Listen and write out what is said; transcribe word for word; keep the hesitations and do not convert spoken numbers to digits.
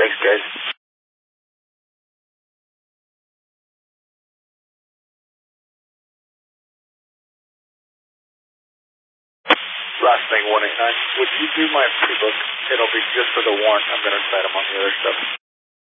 Thanks, guys. Last thing, one eight nine. Would you do my pre-book? It'll be just for the warrant. I'm going to cite them on the other stuff.